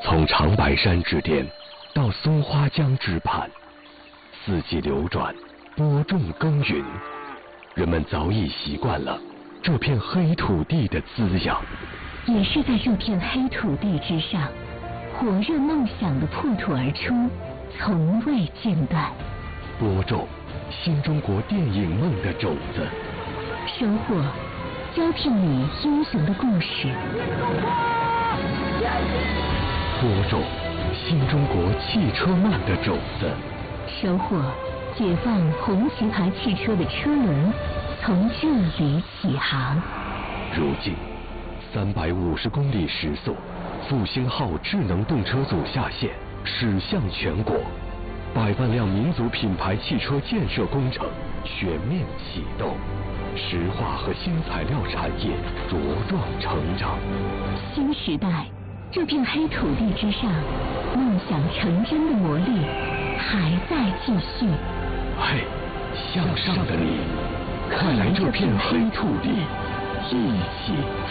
从长白山之巅到松花江之畔，四季流转，播种耕耘，人们早已习惯了这片黑土地的滋养。 也是在这片黑土地之上，火热梦想的破土而出，从未间断。 播种新中国电影梦的种子， 收获交聘你英雄的故事。 播种新中国汽车梦的种子， 收获解放红旗牌汽车的车轮从这里起航。 如今350公里时速，复兴号智能动车组下线，驶向全国，100万辆民族品牌汽车建设工程全面启动，石化和新材料产业茁壮成长。 新时代，这片黑土地之上，梦想成真的魔力还在继续。 嘿，向上的你，快来这片黑土地，一起